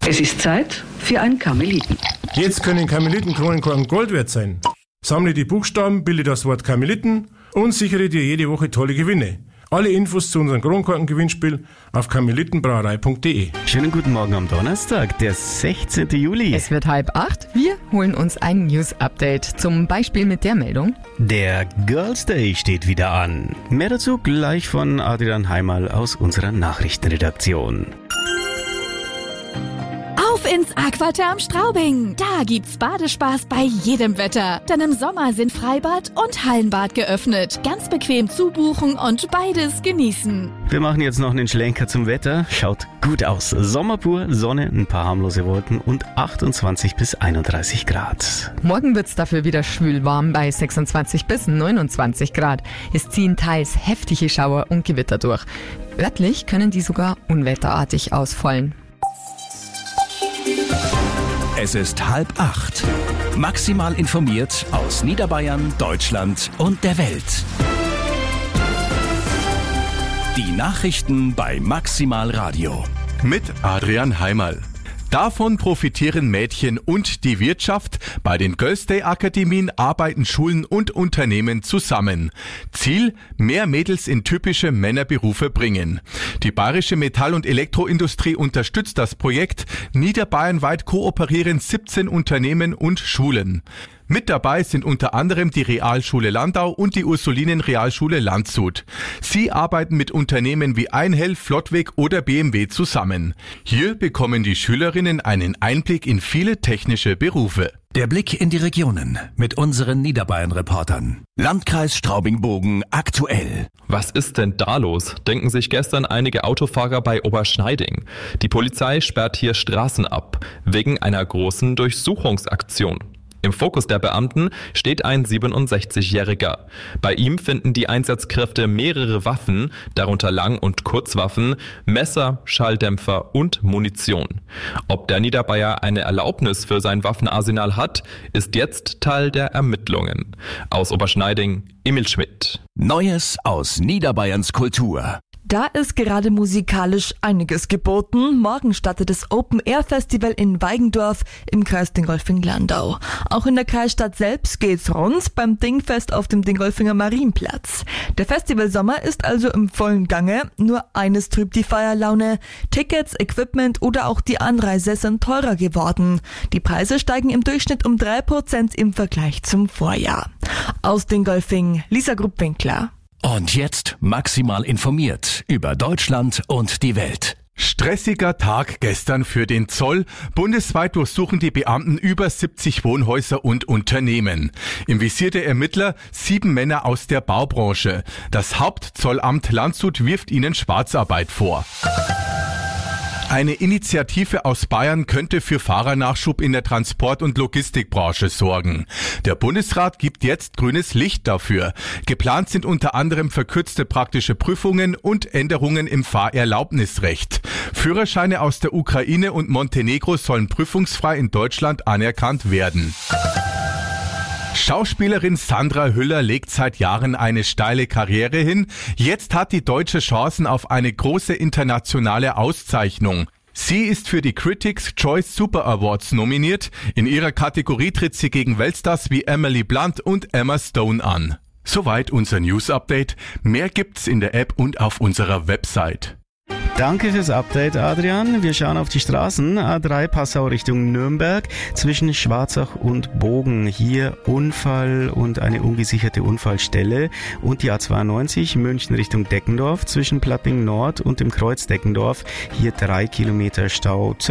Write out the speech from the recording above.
Es ist Zeit für ein Karmeliten. Jetzt können Karmelitenkronenkorken Gold wert sein. Sammle die Buchstaben, bilde das Wort Karmeliten und sichere dir jede Woche tolle Gewinne. Alle Infos zu unserem Kronkorken-Gewinnspiel auf karmelitenbrauerei.de. Schönen guten Morgen am Donnerstag, der 16. Juli. Es wird 7:30. Wir holen uns ein News-Update. Zum Beispiel mit der Meldung: Der Girls Day steht wieder an. Mehr dazu gleich von Adrian Heimal aus unserer Nachrichtenredaktion. Auf ins Aquatherm Straubing. Da gibt's Badespaß bei jedem Wetter. Denn im Sommer sind Freibad und Hallenbad geöffnet. Ganz bequem zubuchen und beides genießen. Wir machen jetzt noch einen Schlenker zum Wetter. Schaut gut aus. Sommer pur, Sonne, ein paar harmlose Wolken und 28 bis 31 Grad. Morgen wird's dafür wieder schwül warm bei 26 bis 29 Grad. Es ziehen teils heftige Schauer und Gewitter durch. Örtlich können die sogar unwetterartig ausfallen. Es ist 7:30. Maximal informiert aus Niederbayern, Deutschland und der Welt. Die Nachrichten bei Maximal Radio. Mit Adrian Heimal. Davon profitieren Mädchen und die Wirtschaft. Bei den Girls Day Akademien arbeiten Schulen und Unternehmen zusammen. Ziel: mehr Mädels in typische Männerberufe bringen. Die bayerische Metall- und Elektroindustrie unterstützt das Projekt. Niederbayernweit kooperieren 17 Unternehmen und Schulen. Mit dabei sind unter anderem die Realschule Landau und die Ursulinen-Realschule Landshut. Sie arbeiten mit Unternehmen wie Einhell, Flottweg oder BMW zusammen. Hier bekommen die Schülerinnen einen Einblick in viele technische Berufe. Der Blick in die Regionen mit unseren Niederbayern-Reportern. Landkreis Straubing-Bogen aktuell. Was ist denn da los? Denken sich gestern einige Autofahrer bei Oberschneiding. Die Polizei sperrt hier Straßen ab, wegen einer großen Durchsuchungsaktion. Im Fokus der Beamten steht ein 67-Jähriger. Bei ihm finden die Einsatzkräfte mehrere Waffen, darunter Lang- und Kurzwaffen, Messer, Schalldämpfer und Munition. Ob der Niederbayer eine Erlaubnis für sein Waffenarsenal hat, ist jetzt Teil der Ermittlungen. Aus Oberschneiding, Emil Schmidt. Neues aus Niederbayerns Kultur. Da ist gerade musikalisch einiges geboten. Morgen startet das Open-Air-Festival in Weigendorf im Kreis Dingolfing-Landau. Auch in der Kreisstadt selbst geht's rund beim Dingfest auf dem Dingolfinger Marienplatz. Der Festivalsommer ist also im vollen Gange. Nur eines trübt die Feierlaune. Tickets, Equipment oder auch die Anreise sind teurer geworden. Die Preise steigen im Durchschnitt um 3% im Vergleich zum Vorjahr. Aus Dingolfing, Lisa Gruppwinkler. Und jetzt maximal informiert über Deutschland und die Welt. Stressiger Tag gestern für den Zoll. Bundesweit durchsuchen die Beamten über 70 Wohnhäuser und Unternehmen. Im Visier der Ermittler 7 Männer aus der Baubranche. Das Hauptzollamt Landshut wirft ihnen Schwarzarbeit vor. Eine Initiative aus Bayern könnte für Fahrernachschub in der Transport- und Logistikbranche sorgen. Der Bundesrat gibt jetzt grünes Licht dafür. Geplant sind unter anderem verkürzte praktische Prüfungen und Änderungen im Fahrerlaubnisrecht. Führerscheine aus der Ukraine und Montenegro sollen prüfungsfrei in Deutschland anerkannt werden. Schauspielerin Sandra Hüller legt seit Jahren eine steile Karriere hin. Jetzt hat die Deutsche Chancen auf eine große internationale Auszeichnung. Sie ist für die Critics' Choice Super Awards nominiert. In ihrer Kategorie tritt sie gegen Weltstars wie Emily Blunt und Emma Stone an. Soweit unser News-Update. Mehr gibt's in der App und auf unserer Website. Danke fürs Update, Adrian. Wir schauen auf die Straßen. A3 Passau Richtung Nürnberg zwischen Schwarzach und Bogen. Hier Unfall und eine ungesicherte Unfallstelle. Und die A92 München Richtung Deckendorf zwischen Plattling Nord und dem Kreuz Deckendorf. Hier 3 Kilometer Stau.